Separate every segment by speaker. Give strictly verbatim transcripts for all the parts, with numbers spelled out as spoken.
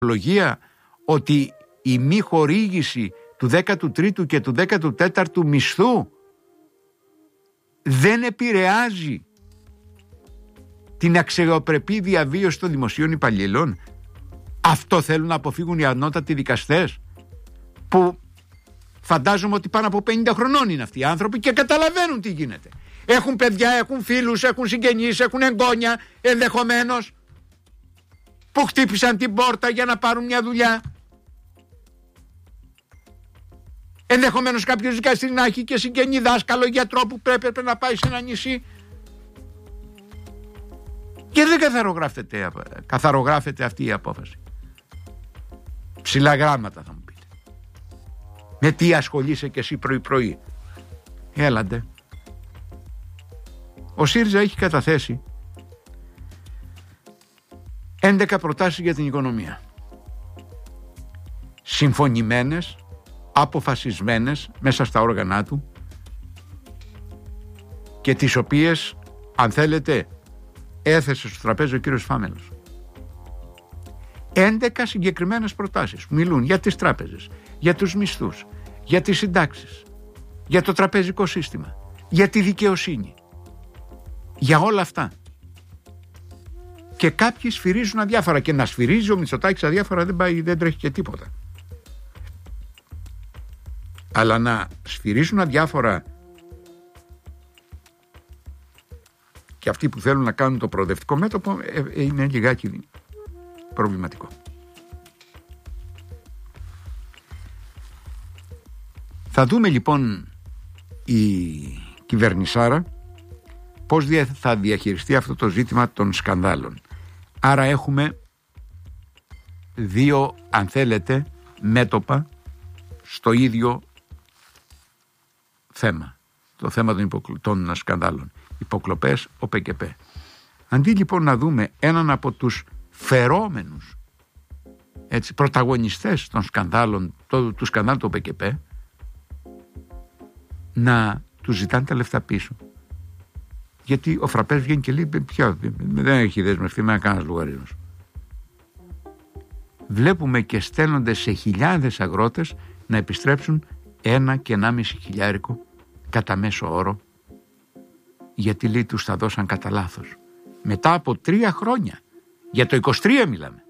Speaker 1: λογία ότι η μη χορήγηση του δέκατου τρίτου και του δέκατου τέταρτου μισθού δεν επηρεάζει την αξιοπρεπή διαβίωση των δημοσίων υπαλλήλων? Αυτό θέλουν να αποφύγουν οι ανώτατοι δικαστές, που φαντάζομαι ότι πάνω από πενήντα χρονών είναι αυτοί οι άνθρωποι και καταλαβαίνουν τι γίνεται. Έχουν παιδιά, έχουν φίλους, έχουν συγγενείς, έχουν εγγόνια ενδεχομένως που χτύπησαν την πόρτα για να πάρουν μια δουλειά. Ενδεχομένως κάποιος δικαστής να έχει και συγγενή, δάσκαλο, γιατρό που πρέπει να πάει σε ένα νησί. Και δεν καθαρογράφεται, καθαρογράφεται αυτή η απόφαση. Ψηλά γράμματα θα μου πείτε. Με τι ασχολείσαι και εσύ πρωί πρωί? Έλαντε. Ο ΣΥΡΙΖΑ έχει καταθέσει έντεκα προτάσεις για την οικονομία. Συμφωνημένες, αποφασισμένες μέσα στα όργανα του και τις οποίες, αν θέλετε, έθεσε στο τραπέζι ο κύριος Φάμελος. έντεκα συγκεκριμένες προτάσεις που μιλούν για τις τράπεζες, για τους μισθούς, για τις συντάξεις, για το τραπεζικό σύστημα, για τη δικαιοσύνη, για όλα αυτά. Και κάποιοι σφυρίζουν αδιάφορα, και να σφυρίζει ο Μητσοτάκης αδιάφορα δεν πάει, δεν τρέχει και τίποτα. Αλλά να σφυρίζουν αδιάφορα και αυτοί που θέλουν να κάνουν το προοδευτικό μέτωπο ε, ε, είναι λιγάκι προβληματικό. Θα δούμε λοιπόν η κυβερνησάρα πώς θα διαχειριστεί αυτό το ζήτημα των σκανδάλων. Άρα έχουμε δύο, αν θέλετε, μέτωπα στο ίδιο θέμα. Το θέμα των, υποκλ... των σκανδάλων. Υποκλοπές, ο ΠΚΠ. Αντί λοιπόν να δούμε έναν από τους φερόμενους, έτσι, πρωταγωνιστές των σκανδάλων, το, του σκανδάλου του ΠΚΠ, να τους ζητάνε τα λεφτά πίσω. Γιατί ο Φραπές βγαίνει και λέει πια, δεν έχει δεσμευτεί με κανένας λογαριασμός. Βλέπουμε και στέλνονται σε χιλιάδες αγρότες να επιστρέψουν ένα και ενάμιση χιλιάρικο κατά μέσο όρο, γιατί λέει τους τα δώσαν κατά λάθος. Μετά από τρία χρόνια, για το είκοσι τρία μιλάμε.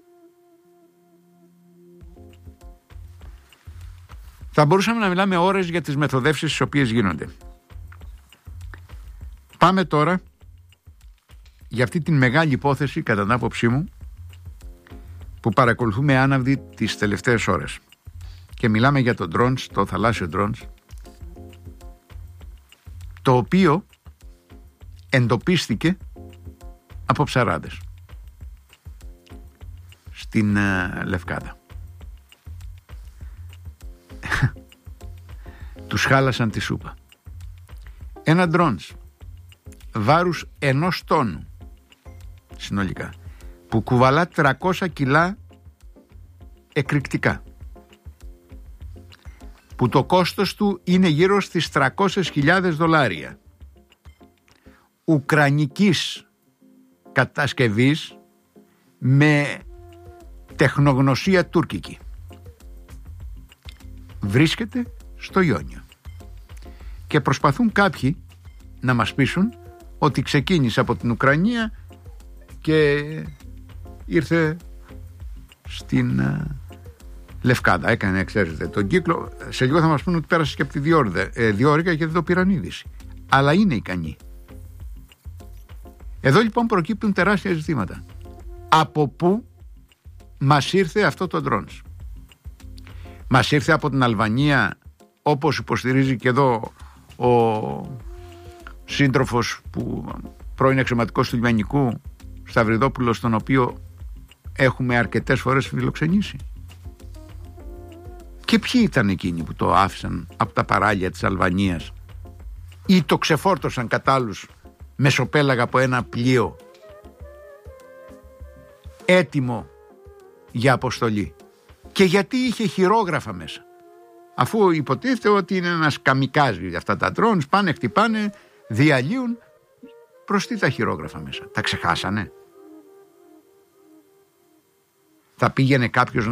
Speaker 1: Θα μπορούσαμε να μιλάμε ώρες για τις μεθοδεύσεις τις οποίες γίνονται. Πάμε τώρα για αυτή την μεγάλη υπόθεση, κατά την άποψή μου, που παρακολουθούμε άναυδη τις τελευταίες ώρες. Και μιλάμε για το drones, το θαλάσσιο drones, το οποίο εντοπίστηκε από ψαράδες στην uh, Λευκάδα. Τους χάλασαν τη σούπα. Ένα drones βάρους ενός τόνου συνολικά, που κουβαλά τριακόσια κιλά εκρηκτικά, που το κόστος του είναι γύρω στις τριακόσιες χιλιάδες δολάρια, ουκρανικής κατασκευής με τεχνογνωσία τουρκική, βρίσκεται στο Ιόνιο και προσπαθούν κάποιοι να μας πείσουν ότι ξεκίνησε από την Ουκρανία και ήρθε στην uh, Λευκάδα, έκανε, ξέρετε, τον κύκλο. Σε λίγο θα μας πούνε ότι πέρασε και από τη Διόρυγα και δεν το πήραν είδηση, αλλά είναι ικανοί. Εδώ λοιπόν προκύπτουν τεράστια ζητήματα. Από πού μας ήρθε αυτό το drones? Μας ήρθε από την Αλβανία, όπως υποστηρίζει και εδώ ο σύντροφος που πρώην αξιωματικός του λιμενικού Σταυριδόπουλος, τον οποίο έχουμε αρκετές φορές φιλοξενήσει? Και ποιοι ήταν εκείνοι που το άφησαν από τα παράλια της Αλβανίας ή το ξεφόρτωσαν κατά άλλους μεσοπέλαγα από ένα πλοίο έτοιμο για αποστολή? Και γιατί είχε χειρόγραφα μέσα, αφού υποτίθεται ότι είναι ένας καμικάζι για αυτά τα drones, πάνε, χτυπάνε, διαλύουν? Προς τι τα χειρόγραφα μέσα? Τα ξεχάσανε? θα πήγαινε κάποιος